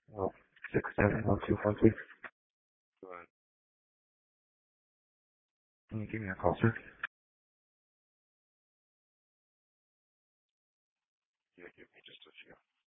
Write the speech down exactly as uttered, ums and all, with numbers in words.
Well, six seven one two four three. Go ahead. Can you give me a call, sir? Yeah, give me just a few.